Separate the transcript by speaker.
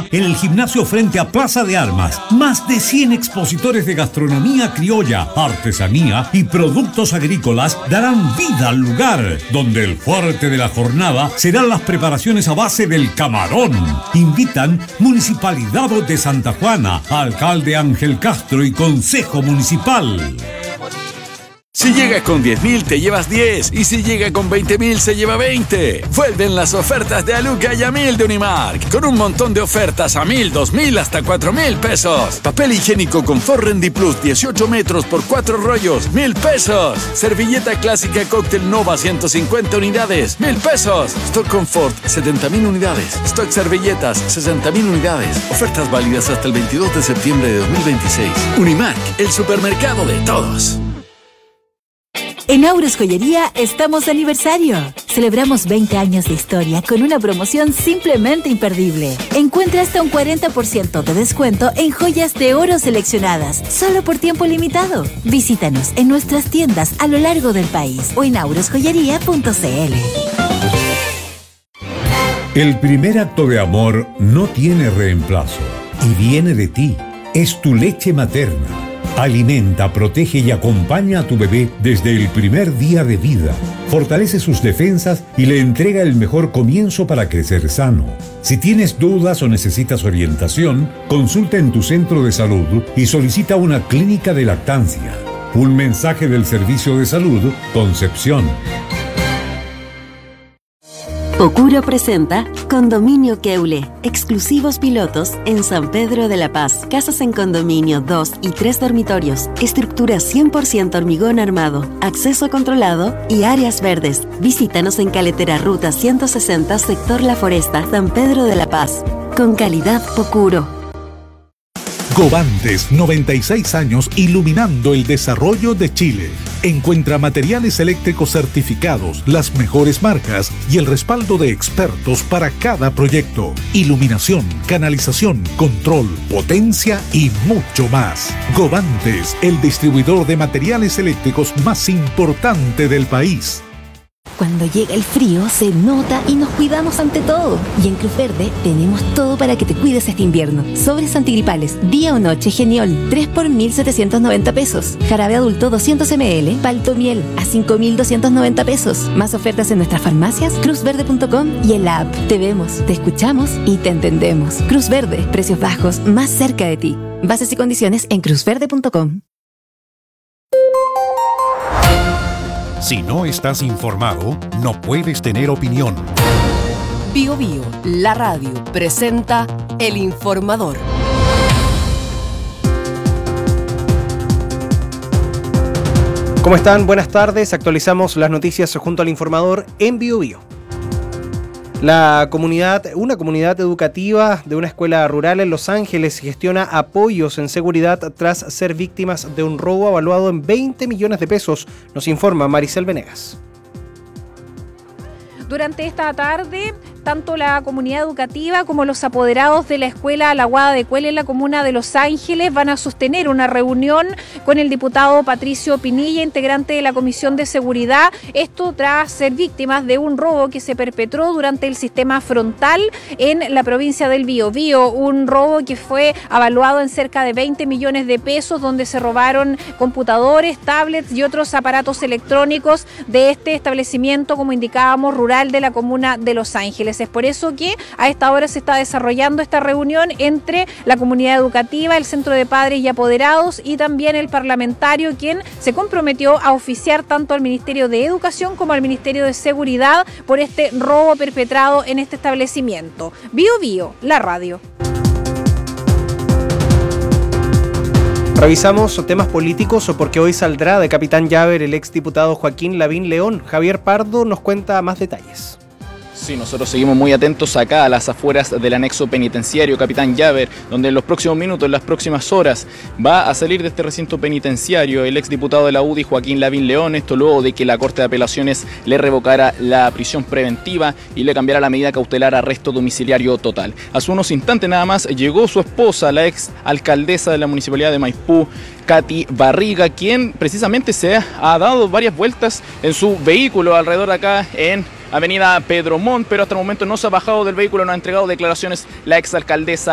Speaker 1: Mañana en el gimnasio frente a Plaza de Armas. Más de 100 expositores de gastronomía criolla, artesanía y productos agrícolas darán vida al lugar, donde el fuerte de la jornada serán las preparaciones a base del camarón. Invitan Municipalidad de Santa Juana, Alcalde Ángel Castro y Consejo Municipal.
Speaker 2: Si llega con 10.000 te llevas 10 y si llega con 20.000 se lleva 20. Vuelven las ofertas de Aluca y a 1.000 de Unimark, con un montón de ofertas a 1.000, 2.000 hasta 4.000 pesos. Papel higiénico Confort Rendy Plus 18 metros por 4 rollos, 1.000 pesos. Servilleta clásica Cóctel Nova 150 unidades, 1.000 pesos. Stock Confort 70.000 unidades. Stock servilletas 60.000 unidades. Ofertas válidas hasta el 22 de septiembre de 2026. Unimark, el supermercado de todos.
Speaker 3: En Auros Joyería estamos de aniversario. Celebramos 20 años de historia con una promoción simplemente imperdible. Encuentra hasta un 40% de descuento en joyas de oro seleccionadas, solo por tiempo limitado. Visítanos en nuestras tiendas a lo largo del país o en aurosjoyería.cl.
Speaker 1: El primer acto de amor no tiene reemplazo y viene de ti. Es tu leche materna. Alimenta, protege y acompaña a tu bebé desde el primer día de vida. Fortalece sus defensas y le entrega el mejor comienzo para crecer sano. Si tienes dudas o necesitas orientación, consulta en tu centro de salud y solicita una clínica de lactancia. Un mensaje del Servicio de Salud Concepción.
Speaker 4: Pocuro presenta Condominio Keule, exclusivos pilotos en San Pedro de la Paz. Casas en condominio, 2 y 3 dormitorios, estructura 100% hormigón armado, acceso controlado y áreas verdes. Visítanos en Caletera Ruta 160, sector La Foresta, San Pedro de la Paz. Con calidad Pocuro.
Speaker 5: Govantes, 96 años iluminando el desarrollo de Chile. Encuentra materiales eléctricos certificados, las mejores marcas y el respaldo de expertos para cada proyecto. Iluminación, canalización, control, potencia y mucho más. Govantes, el distribuidor de materiales eléctricos más importante del país.
Speaker 3: Cuando llega el frío se nota y nos cuidamos ante todo. Y en Cruz Verde tenemos todo para que te cuides este invierno. Sobres antigripales, día o noche Geniol, 3 por 1.790 pesos. Jarabe adulto 200 ml, Paltomiel a 5.290 pesos. Más ofertas en nuestras farmacias, cruzverde.com y en la app. Te vemos, te escuchamos y te entendemos. Cruz Verde, precios bajos, más cerca de ti. Bases y condiciones en cruzverde.com.
Speaker 5: Si no estás informado, no puedes tener opinión.
Speaker 6: Bio Bio, la radio, presenta El Informador.
Speaker 7: ¿Cómo están? Buenas tardes. Actualizamos las noticias junto al Informador en Bio Bio. Una comunidad educativa de una escuela rural en Los Ángeles gestiona apoyos en seguridad tras ser víctimas de un robo evaluado en 20 millones de pesos, nos informa Maricel Venegas.
Speaker 8: Durante esta tarde, tanto la comunidad educativa como los apoderados de la escuela La Guada de Cuel en la comuna de Los Ángeles van a sostener una reunión con el diputado Patricio Pinilla, integrante de la Comisión de Seguridad. Esto tras ser víctimas de un robo que se perpetró durante el sistema frontal en la provincia del Biobío. Un robo que fue evaluado en cerca de 20 millones de pesos, donde se robaron computadores, tablets y otros aparatos electrónicos de este establecimiento, como indicábamos, rural de la comuna de Los Ángeles. Es por eso que a esta hora se está desarrollando esta reunión entre la comunidad educativa, el Centro de Padres y Apoderados y también el parlamentario, quien se comprometió a oficiar tanto al Ministerio de Educación como al Ministerio de Seguridad por este robo perpetrado en este establecimiento. Bio Bio, la radio.
Speaker 7: Revisamos temas políticos porque hoy saldrá de Capitán Llaver el exdiputado Joaquín Lavín León. Javier Pardo nos cuenta más detalles.
Speaker 9: Sí, nosotros seguimos muy atentos acá a las afueras del anexo penitenciario Capitán Llaver, donde en los próximos minutos, en las próximas horas, va a salir de este recinto penitenciario el exdiputado de la UDI, Joaquín Lavín León, esto luego de que la Corte de Apelaciones le revocara la prisión preventiva y le cambiara la medida cautelar a arresto domiciliario total. Hace unos instantes nada más llegó su esposa, la ex alcaldesa de la Municipalidad de Maipú, Katy Barriga, quien precisamente se ha dado varias vueltas en su vehículo alrededor de acá en Avenida Pedro Montt, pero hasta el momento no se ha bajado del vehículo, no ha entregado declaraciones la exalcaldesa